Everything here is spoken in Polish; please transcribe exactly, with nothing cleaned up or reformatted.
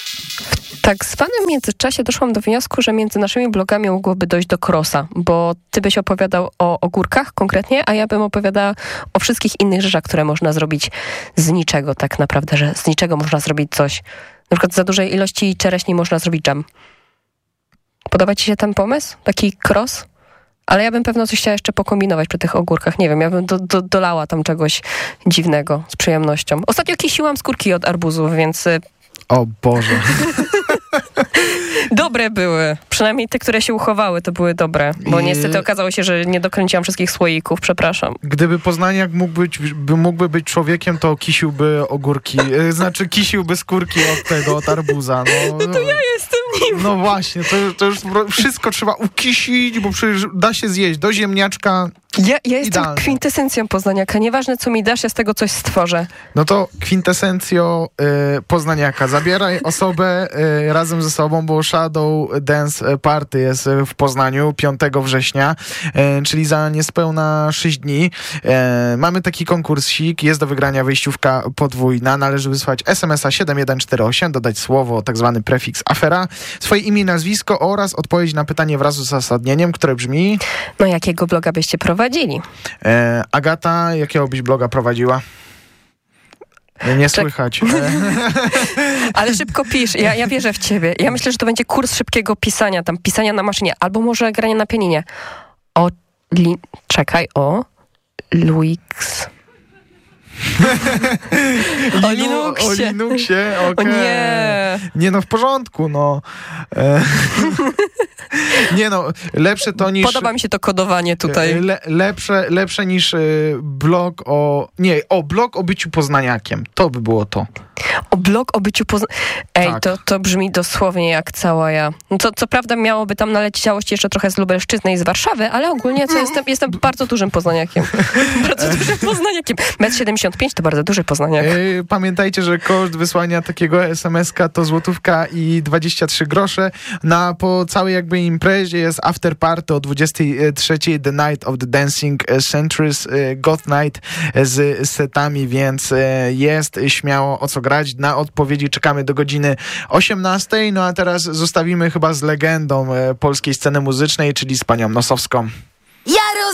W tak zwanym międzyczasie doszłam do wniosku, że między naszymi blogami mogłoby dojść do crossa, bo ty byś opowiadał o ogórkach konkretnie, a ja bym opowiadała o wszystkich innych rzeczach, które można zrobić z niczego tak naprawdę, że z niczego można zrobić coś. Na przykład za dużej ilości czereśni można zrobić dżem. Podoba ci się ten pomysł? Taki cross? Ale ja bym pewno coś chciała jeszcze pokombinować przy tych ogórkach. Nie wiem, ja bym do, do, dolała tam czegoś dziwnego z przyjemnością. Ostatnio kisiłam skórki od arbuzów, więc... O Boże. Dobre były. Przynajmniej te, które się uchowały, to były dobre. Bo I... niestety okazało się, że nie dokręciłam wszystkich słoików. Przepraszam. Gdyby Poznaniak mógł być, by, mógłby być człowiekiem, to kisiłby ogórki. Znaczy kisiłby skórki od tego, od arbuza. No, no to ja jestem nim. No właśnie, to, to już wszystko trzeba ukisić, bo przecież da się zjeść. Do ziemniaczka Ja, ja jestem idealne. Kwintesencją Poznaniaka. Nieważne, co mi dasz, ja z tego coś stworzę. No to kwintesencjo y, Poznaniaka. Zabieraj osobę y, razem ze sobą, bo Shadow Dance Party jest w Poznaniu piątego września, y, czyli za niespełna sześć dni. Y, mamy taki konkursik, jest do wygrania wejściówka podwójna. Należy wysłać es em es a siedem jeden cztery osiem, dodać słowo, tak zwany prefiks afera, swoje imię i nazwisko oraz odpowiedź na pytanie wraz z uzasadnieniem, które brzmi... No jakiego bloga byście prowadzili? E, Agata, jakiego byś bloga prowadziła? Nie słychać. Ale szybko pisz. Ja, ja wierzę w ciebie. Ja myślę, że to będzie kurs szybkiego pisania, tam pisania na maszynie, albo może grania na pianinie. O, li, czekaj, o, Luix. O Linuxie. O Linuxie, okej. Okay. Nie. Nie no, w porządku, no. E, nie no, lepsze to niż... Podoba mi się to kodowanie tutaj. Le, lepsze, lepsze niż y, blog o... Nie, o, blog o byciu Poznaniakiem. To by było to. O blog o byciu Poznaniakiem. Ej, tak. to, to brzmi dosłownie jak cała ja. No co, co prawda miałoby tam naleciałość jeszcze trochę z Lubelszczyzny i z Warszawy, ale ogólnie co jestem, jestem bardzo dużym Poznaniakiem. Bardzo dużym Poznaniakiem. metr siedemdziesiąt pięć to bardzo duży Poznaniak. Yy, pamiętajcie, że koszt wysłania takiego es em es ka to złotówka i dwadzieścia trzy grosze. Na, po całej jakby imprezie jest after party o dwudziestej trzeciej The Night of the Dancing Centuries Goth Night z setami, więc jest śmiało o co grać. Na odpowiedzi czekamy do godziny osiemnastej. No a teraz zostawimy chyba z legendą polskiej sceny muzycznej, czyli z panią Nosowską.